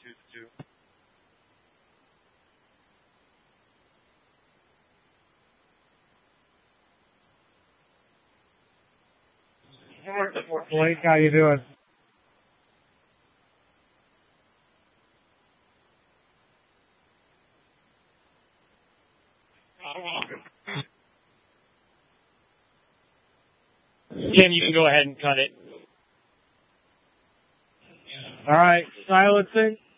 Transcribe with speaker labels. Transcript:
Speaker 1: Blake, how you doing?
Speaker 2: Jim, you can go ahead and cut it.
Speaker 1: All right, silencing.